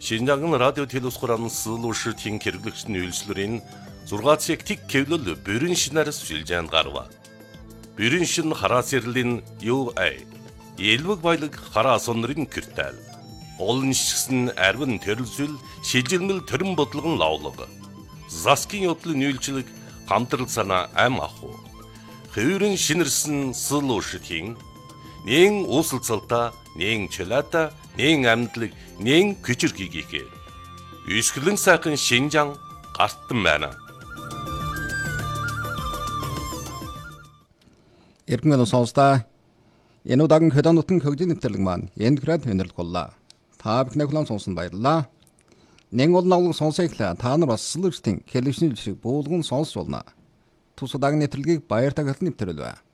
Шинжаан радио телевизхуран сылуушртын хэрэглэгчдийн үйлчлэрийн 6 цаг тэг кевлөл бүрэн шинээр сүлжээнд гарва. Бүрэн шин хараас ярлийн UA элвэг баялаг хараас онрын киртэл. Олон шигсэн арвин төрөлсөл шилжилмэл төрөн бодлогон лавлаг. Заскин явдлын үйлчлэг хамтрал санаа ам аху. Хөвөрөн шинэрсэн сылуушртын нэн усалцалта, нэн чөлата, нэн амьдлаг, нэн күчирхийгээ. Үсгэлэн сайхан Шинжаан гартан байна. Эргэн сонсдоо энэ удаагийн хөдөө нутгийн хөгжлийн нэвтрэлэг маань энд град хөнөрлгөллөө. Та бүхэн хүлээн сонсон баярлалаа. Нэн олон сонсоглоо та нар бас сэлвэртийн телевизийн жишээ буулган сонсч болно. Тус удаагийн нэвтрэлгийг баяр тагалан нэвтрүүлвэ.